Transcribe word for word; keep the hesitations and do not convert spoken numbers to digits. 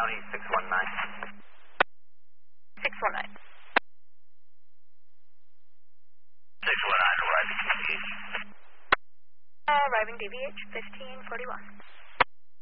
County, six one nine. six one nine. six one nine, arriving D V H. Uh, arriving D V H, fifteen forty-one.